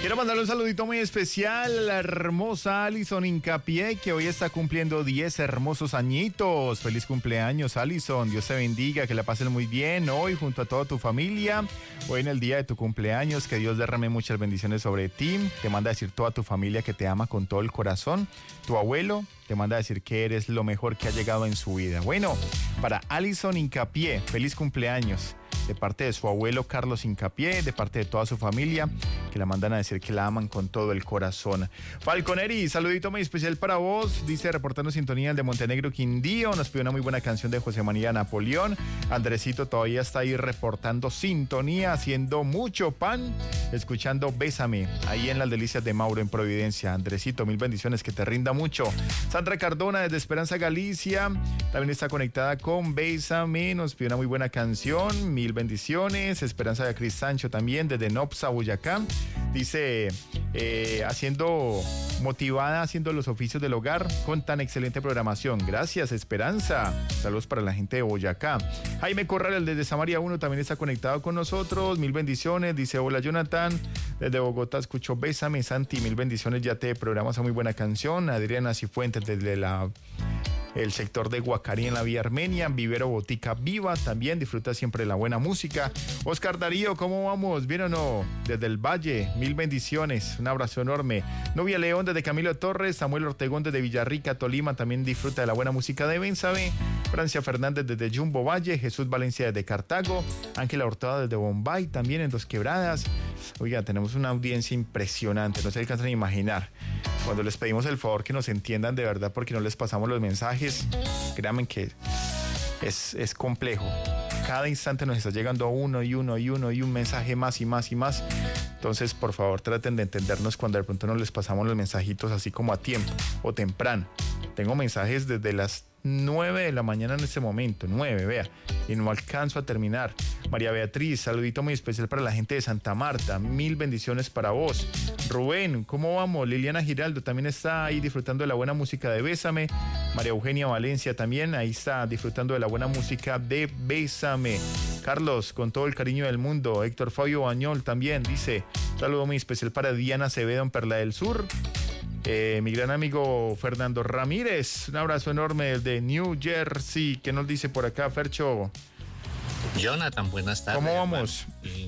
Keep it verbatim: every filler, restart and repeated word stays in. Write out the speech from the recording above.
Quiero mandarle un saludito muy especial a la hermosa Alison Hincapié, que hoy está cumpliendo diez hermosos añitos. Feliz cumpleaños, Alison. Dios te bendiga, que la pasen muy bien hoy junto a toda tu familia. Hoy en el día de tu cumpleaños, que Dios derrame muchas bendiciones sobre ti. Te manda a decir toda tu familia que te ama con todo el corazón. Tu abuelo te manda a decir que eres lo mejor que ha llegado en su vida. Bueno, para Alison Hincapié, feliz cumpleaños. De parte de su abuelo Carlos Hincapié, de parte de toda su familia, que la mandan a decir que la aman con todo el corazón. Falconeri, saludito muy especial para vos, dice reportando sintonía de Montenegro Quindío, nos pide una muy buena canción de José María Napoleón. Andresito todavía está ahí reportando sintonía, haciendo mucho pan, escuchando Bésame, ahí en las delicias de Mauro en Providencia. Andresito, mil bendiciones, que te rinda mucho. Sandra Cardona desde Esperanza, Galicia, también está conectada con Bésame, nos pide una muy buena canción, mil bendiciones. Esperanza de Cris Sancho también desde Nopsa, Boyacá, dice eh, haciendo motivada haciendo los oficios del hogar con tan excelente programación. Gracias, Esperanza. Saludos para la gente de Boyacá. Jaime Corral desde Samaria uno también está conectado con nosotros, mil bendiciones. Dice hola Jonathan, desde Bogotá escucho Bésame. Santi, mil bendiciones, ya te programas a muy buena canción. Adriana Cifuentes desde la el sector de Guacarí en la vía Armenia. Vivero Botica Viva también disfruta siempre de la buena música. Oscar Darío, ¿cómo vamos? ¿Bien o no? Desde el Valle, mil bendiciones, un abrazo enorme. Novia León desde Camilo Torres. Samuel Ortegón desde Villarrica, Tolima, también disfruta de la buena música de Bésame. Francia Fernández desde Jumbo Valle. Jesús Valencia desde Cartago. Ángela Hurtado desde Bombay, también en Dos Quebradas. Oiga, tenemos una audiencia impresionante, no se alcanzan a imaginar. Cuando les pedimos el favor que nos entiendan de verdad, porque no les pasamos los mensajes, créanme que es, es complejo. Cada instante nos está llegando uno y uno y uno y un mensaje más y más y más. Entonces, por favor, traten de entendernos cuando de pronto no les pasamos los mensajitos así como a tiempo o temprano. Tengo mensajes desde las nueve de la mañana en este momento, nueve, vea, y no alcanzo a terminar. María Beatriz, saludito muy especial para la gente de Santa Marta, mil bendiciones para vos. Rubén, ¿cómo vamos? Liliana Giraldo también está ahí disfrutando de la buena música de Bésame. María Eugenia Valencia también ahí está disfrutando de la buena música de Bésame. Carlos, con todo el cariño del mundo. Héctor Fabio Bañol también dice, saludo muy especial para Diana Acevedo en Perla del Sur. Eh, mi gran amigo Fernando Ramírez, un abrazo enorme desde New Jersey. ¿Qué nos dice por acá, Fercho? Jonathan, buenas tardes. ¿Cómo vamos? Hermano.